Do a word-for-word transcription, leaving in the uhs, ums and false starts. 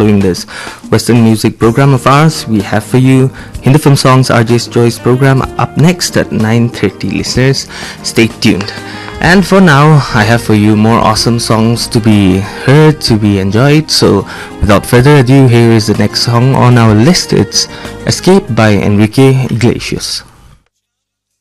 following this Western music program of ours. We have for you Hindi film songs R J's Choice program up next at nine thirty. Listeners, stay tuned. And for now, I have for you more awesome songs to be heard, to be enjoyed. So without further ado, here is the next song on our list. It's Escape by Enrique Iglesias.